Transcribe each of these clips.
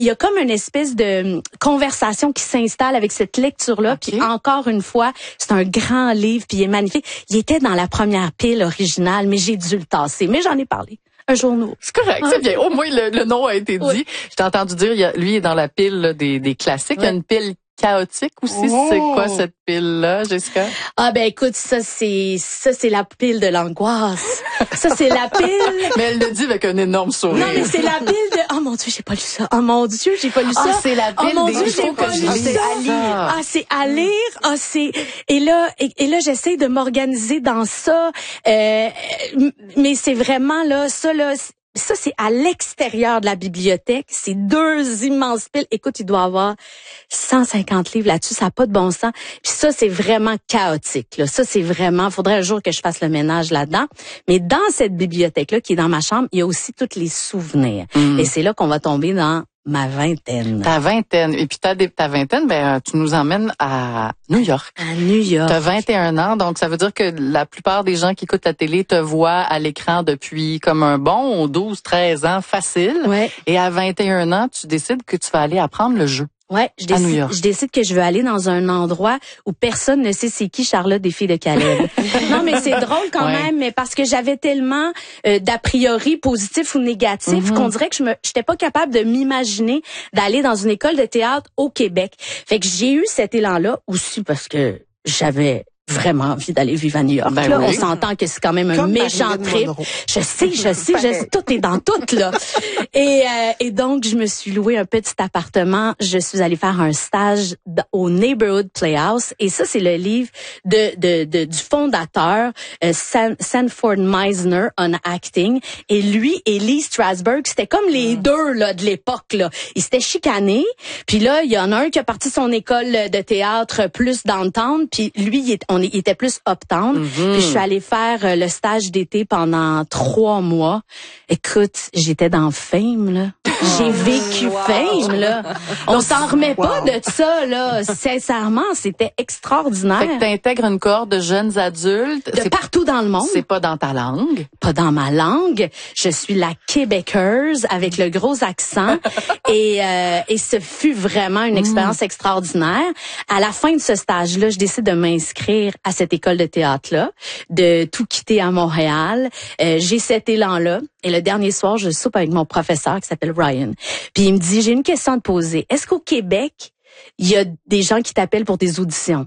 il y a comme une espèce de conversation qui s'installe avec cette lecture-là. Okay. Puis encore une fois, c'est un grand livre, puis il est magnifique. Il était dans la première pile originale, mais j'ai dû le tasser. Mais j'en ai parlé. Un journaux. C'est correct, c'est bien. Au moins, le nom a été dit. Oui. Je t'ai entendu dire, lui est dans la pile là, des classiques. Ouais. Il y a une pile chaotique aussi. Oh. C'est quoi cette pile-là, Jessica? Ah ben écoute, ça c'est la pile de l'angoisse. Ça c'est la pile. Mais elle le dit avec un énorme sourire. Non mais c'est la pile de. Oh mon Dieu, j'ai pas lu ça. Oh mon Dieu, j'ai pas lu ça. Ah c'est la pile. Oh mon Dieu, j'ai pas lu ça. Ah c'est à lire. Ah c'est et là j'essaie de m'organiser dans ça. Mais c'est vraiment là ça là. Ça, c'est à l'extérieur de la bibliothèque. C'est 2 immenses piles. Écoute, il doit y avoir 150 livres là-dessus. Ça n'a pas de bon sens. Puis ça, c'est vraiment chaotique, là. Ça, c'est vraiment... Faudrait un jour que je fasse le ménage là-dedans. Mais dans cette bibliothèque-là, qui est dans ma chambre, il y a aussi tous les souvenirs. Et c'est là qu'on va tomber dans ma vingtaine. Ta vingtaine. Et puis ta vingtaine, tu nous emmènes à New York. À New York. T'as 21 ans, donc ça veut dire que la plupart des gens qui écoutent la télé te voient à l'écran depuis comme un bon 12, 13 ans facile. Ouais. Et à 21 ans, tu décides que tu vas aller apprendre le jeu. Ouais, je décide que je veux aller dans un endroit où personne ne sait c'est qui Charlotte des filles de Caleb. Non, mais c'est drôle quand même, mais parce que j'avais tellement d'a priori positifs ou négatifs qu'on dirait que j'étais pas capable de m'imaginer d'aller dans une école de théâtre au Québec. Fait que j'ai eu cet élan-là aussi parce que j'avais vraiment envie d'aller vivre à New York. Là, oui. On s'entend que c'est quand même un méchant trip. Je sais, tout est dans tout, là. Et donc, je me suis loué un petit appartement. Je suis allée faire un stage au Neighborhood Playhouse. Et ça, c'est le livre du fondateur, Sanford Meisner, on acting. Et lui et Lee Strasberg, c'était comme les deux, là, de l'époque, là. Ils s'étaient chicanés. Puis là, il y en a un qui a parti son école de théâtre plus downtown. Puis lui, il était plus uptown. Puis je suis allée faire le stage d'été pendant 3 mois. Écoute, j'étais dans Fame, là. J'ai vécu Fame, là. On s'en remet pas de ça, là. Sincèrement, c'était extraordinaire. Fait que t'intègres une cohorte de jeunes adultes. De partout dans le monde. C'est pas dans ta langue. Pas dans ma langue. Je suis la québécoise avec le gros accent. Et ce fut vraiment une expérience extraordinaire. À la fin de ce stage-là, je décide de m'inscrire à cette école de théâtre-là, de tout quitter à Montréal. J'ai cet élan-là. Et le dernier soir, je soupe avec mon professeur qui s'appelle Ryan. Puis il me dit, j'ai une question à te poser. Est-ce qu'au Québec, il y a des gens qui t'appellent pour des auditions?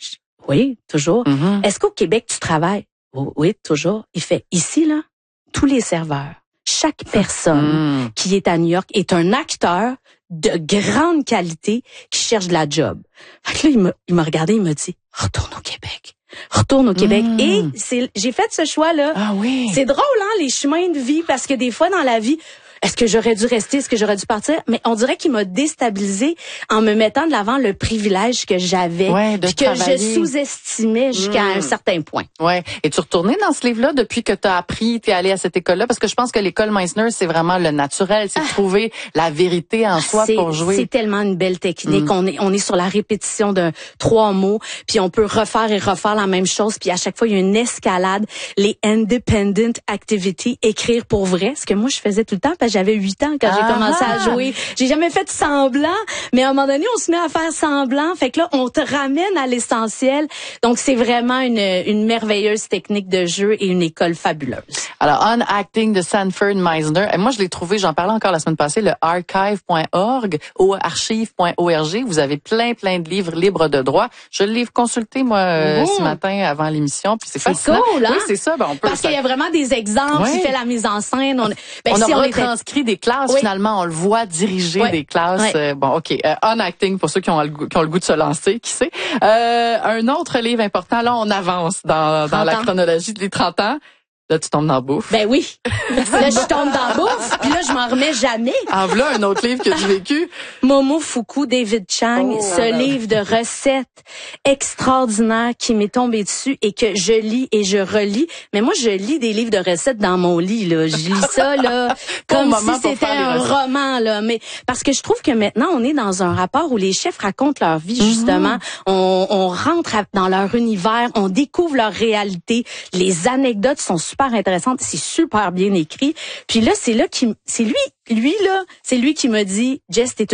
Oui, toujours. Est-ce qu'au Québec, tu travailles? Oui, toujours. Il fait, ici, là, tous les serveurs, chaque personne qui est à New York est un acteur de grande qualité qui cherche de la job. Fait que là, il m'a regardé, il m'a dit, retourne au Québec. Retourne au Québec. Et j'ai fait ce choix-là. Ah oui. C'est drôle, hein, les chemins de vie, parce que des fois dans la vie, est-ce que j'aurais dû rester, est-ce que j'aurais dû partir? Mais on dirait qu'il m'a déstabilisée en me mettant de l'avant le privilège que j'avais, puis que je sous-estimais jusqu'à un certain point. Ouais. Et tu retourné dans ce livre-là depuis que tu as appris, tu es allé à cette école-là? Parce que je pense que l'école Meisner, c'est vraiment le naturel, c'est de trouver la vérité en soi pour jouer. C'est tellement une belle technique. On est sur la répétition de 3 mots, puis on peut refaire et refaire la même chose, puis à chaque fois, il y a une escalade. Les independent activities, écrire pour vrai, ce que moi, je faisais tout le temps, parce que j'avais 8 ans quand j'ai commencé à jouer. J'ai jamais fait semblant, mais à un moment donné, on se met à faire semblant. Fait que là, on te ramène à l'essentiel. Donc, c'est vraiment une merveilleuse technique de jeu et une école fabuleuse. Alors, On Acting de Sanford Meisner. Et moi, je l'ai trouvé, j'en parlais encore la semaine passée, le archive.org ou archive.org. Vous avez plein de livres libres de droit. Je l'ai consulté, moi, ce matin avant l'émission. Puis c'est fascinant. Cool, hein? Oui, c'est ça. Ben, on peut parce qu'il y a vraiment des exemples. Il fait la mise en scène. On a retranscrit des classes, finalement. On le voit diriger des classes. Bon, OK. On Acting, pour ceux qui ont le goût de se lancer, qui sait. Un autre livre important, là, on avance dans la chronologie des 30 ans. Là, tu tombes dans la bouffe. Ben oui. Là, je tombe dans la bouffe, puis là, je m'en remets jamais. En voilà un autre livre que tu as vécu. Momofuku, David Chang, ce livre de recettes extraordinaire qui m'est tombé dessus et que je lis et je relis. Mais moi, je lis des livres de recettes dans mon lit, là. Je lis ça, là, comme si c'était un roman, là. Mais parce que je trouve que maintenant, on est dans un rapport où les chefs racontent leur vie, justement. On rentre dans leur univers, on découvre leur réalité. Les anecdotes sont super super intéressante, c'est super bien écrit. Puis là, c'est lui qui m'a dit, Jess, t'es